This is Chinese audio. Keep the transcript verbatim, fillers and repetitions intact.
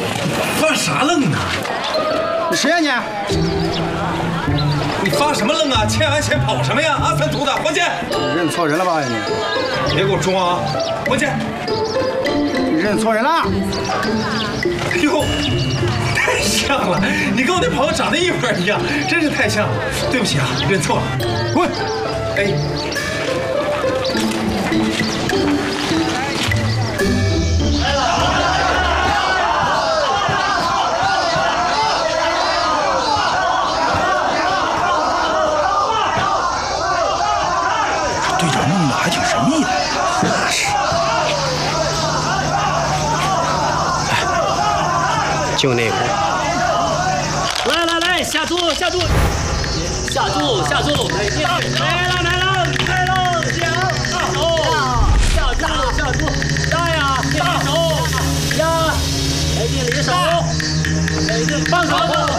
发啥愣呢？ 你谁呀你？ 你发什么愣啊？欠完钱跑什么呀？阿三图的，还钱！ 认错人了吧你？ 别给我装啊！还钱！ 你认错人了！ 哎呦，太像了！你跟我那朋友长得一模一样，真是太像了。对不起啊，认错了。滚！哎。 队长弄的还挺神秘的，那是。就那个。 来来来，下注下注，下注下注，来了来了来了，下手下注下注，大呀大手呀，来定离手，来定放手。